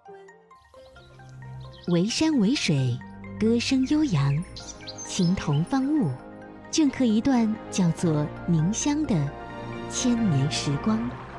围山围水，歌声悠扬，青铜方物，镌刻一段叫做凝香的千年时光。